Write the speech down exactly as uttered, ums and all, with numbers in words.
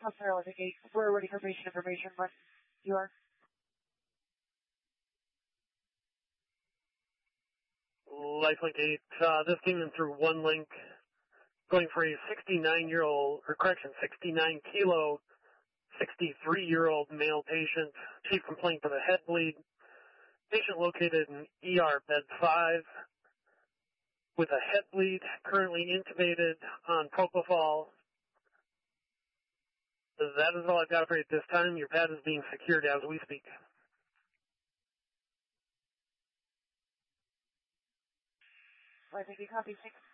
Hospital Electric eight, we're ready for patient information, but you are? Lifelink eight, uh, this came in through one link, going for a sixty-nine-year-old, or correction, sixty-nine kilo, sixty-three-year-old male patient. Chief complaint of a head bleed. Patient located in E R bed five with a head bleed, currently intubated on propofol. That is all I've got for you at this time. Your pad is being secured as we speak. I think you copy six.